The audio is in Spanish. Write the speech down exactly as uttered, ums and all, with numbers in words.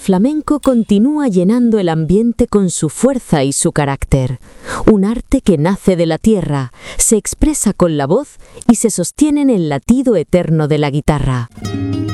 flamenco continúa llenando el ambiente con su fuerza y su carácter. Un arte que nace de la tierra, se expresa con la voz y se sostiene en el latido eterno de la guitarra.